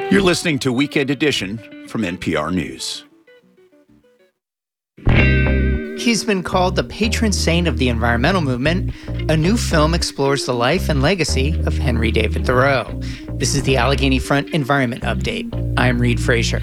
You're listening to Weekend Edition from NPR News. He's been called the patron saint of the environmental movement. A new film explores the life and legacy of Henry David Thoreau. This is the Allegheny Front Environment Update. I'm Reed Frazier.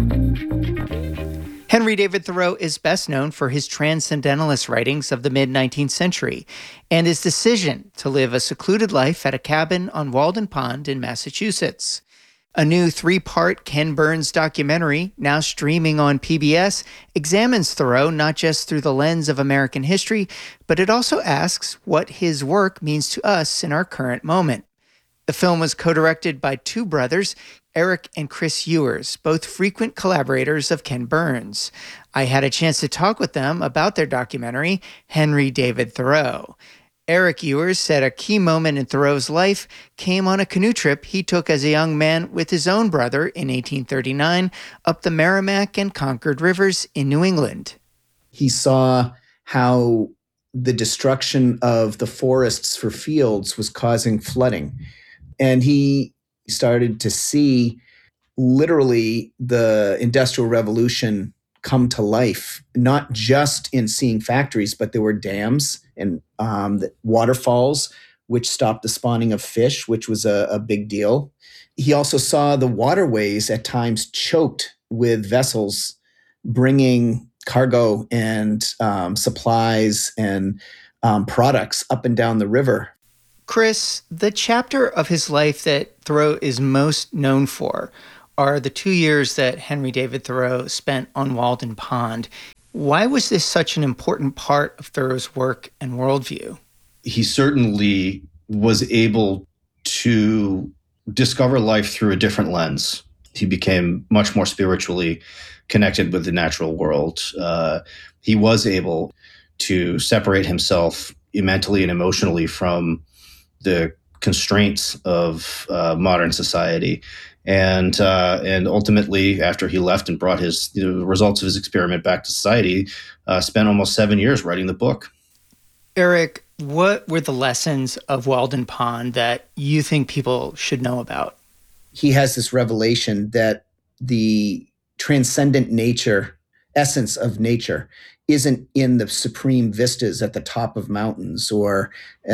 Henry David Thoreau is best known for his transcendentalist writings of the mid-19th century and his decision to live a secluded life at a cabin on Walden Pond in Massachusetts. A new 3-part Ken Burns documentary, now streaming on PBS, examines Thoreau not just through the lens of American history, but it also asks what his work means to us in our current moment. The film was co-directed by two brothers, Eric and Chris Ewers, both frequent collaborators of Ken Burns. I had a chance to talk with them about their documentary, Henry David Thoreau. Eric Ewers said a key moment in Thoreau's life came on a canoe trip he took as a young man with his own brother in 1839 up the Merrimack and Concord rivers in New England. He saw how the destruction of the forests for fields was causing flooding. And he started to see literally the Industrial Revolution come to life, not just in seeing factories, but there were dams and waterfalls, which stopped the spawning of fish, which was a big deal. He also saw the waterways at times choked with vessels bringing cargo and supplies and products up and down the river. Chris, the chapter of his life that Thoreau is most known for are the 2 years that Henry David Thoreau spent on Walden Pond. Why was this such an important part of Thoreau's work and worldview? He certainly was able to discover life through a different lens. He became much more spiritually connected with the natural world. He was able to separate himself mentally and emotionally from the constraints of modern society. And ultimately, after he left and brought the results of his experiment back to society, spent almost 7 years writing the book. Eric, what were the lessons of Walden Pond that you think people should know about? He has this revelation that the transcendent essence of nature isn't in the supreme vistas at the top of mountains or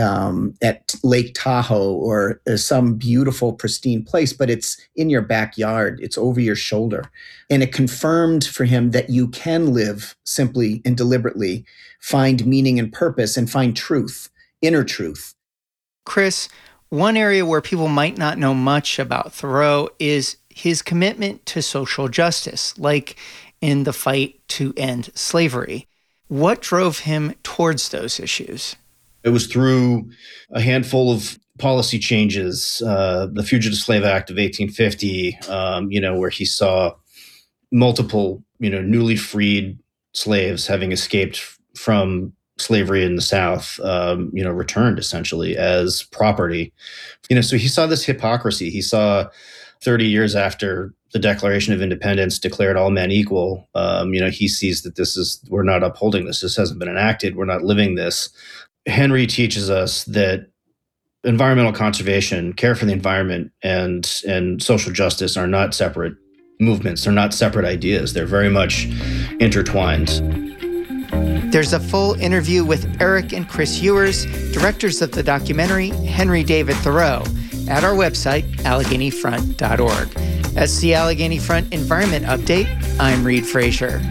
at Lake Tahoe or some beautiful, pristine place, but it's in your backyard. It's over your shoulder. And it confirmed for him that you can live simply and deliberately, find meaning and purpose, and find truth, inner truth. Chris, one area where people might not know much about Thoreau is his commitment to social justice, like in the fight to end slavery. What drove him towards those issues? It was through a handful of policy changes, the Fugitive Slave Act of 1850, where he saw multiple, newly freed slaves having escaped from slavery in the South, returned essentially as property. So he saw this hypocrisy. He saw 30 years after the Declaration of Independence declared all men equal, he sees that we're not upholding this. This hasn't been enacted. We're not living this. Henry teaches us that environmental conservation, care for the environment, and social justice are not separate movements. They're not separate ideas. They're very much intertwined. There's a full interview with Eric and Chris Ewers, directors of the documentary Henry David Thoreau, at our website, AlleghenyFront.org. That's the Allegheny Front Environment Update. I'm Reed Frazier.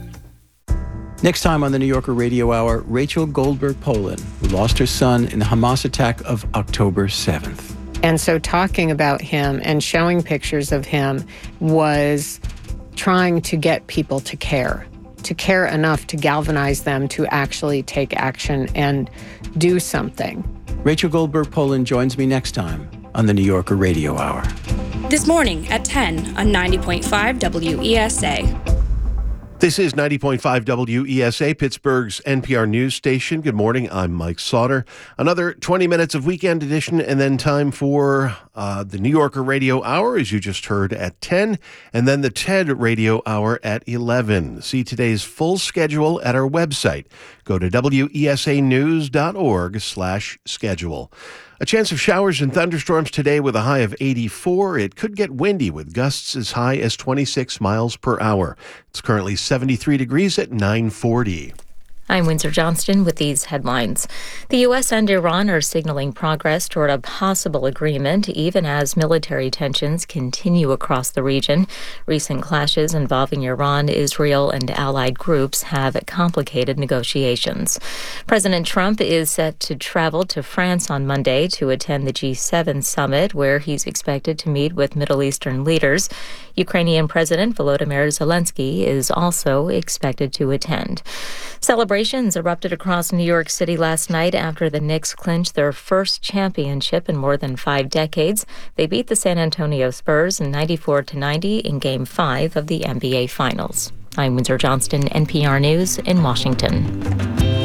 Next time on the New Yorker Radio Hour, Rachel Goldberg-Polin, who lost her son in the Hamas attack of October 7th. And so talking about him and showing pictures of him was trying to get people to care enough to galvanize them to actually take action and do something. Rachel Goldberg-Polin joins me next time on the New Yorker Radio Hour. This morning at 10 on 90.5 WESA. This is 90.5 WESA, Pittsburgh's NPR news station. Good morning, I'm Mike Sauter. Another 20 minutes of Weekend Edition and then time for The New Yorker Radio Hour, as you just heard, at 10, and then the TED Radio Hour at 11. See today's full schedule at our website. Go to wesanews.org/schedule. A chance of showers and thunderstorms today with a high of 84. It could get windy with gusts as high as 26 miles per hour. It's currently 73 degrees at 9:40. I'm Windsor Johnston with these headlines. The U.S. and Iran are signaling progress toward a possible agreement, even as military tensions continue across the region. Recent clashes involving Iran, Israel, and allied groups have complicated negotiations. President Trump is set to travel to France on Monday to attend the G7 summit, where he's expected to meet with Middle Eastern leaders. Ukrainian President Volodymyr Zelensky is also expected to attend. Celebrations erupted across New York City last night after the Knicks clinched their first championship in more than 5 decades. They beat the San Antonio Spurs 94-90 in Game 5 of the NBA Finals. I'm Windsor Johnston, NPR News in Washington.